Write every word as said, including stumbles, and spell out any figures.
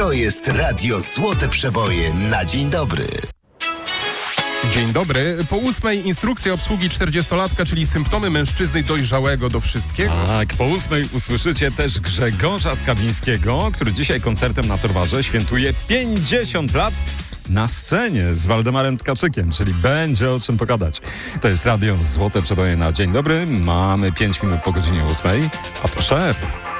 To jest Radio Złote Przeboje na dzień dobry. Dzień dobry. Po ósmej instrukcja obsługi czterdziestolatka, czyli symptomy mężczyzny dojrzałego do wszystkiego. Tak, po ósmej usłyszycie też Grzegorza Skawińskiego, który dzisiaj koncertem na Torwarze świętuje pięćdziesiąt lat na scenie z Waldemarem Tkaczykiem, czyli będzie o czym pogadać. To jest Radio Złote Przeboje na dzień dobry. Mamy pięć minut po godzinie ósmej, a to szef.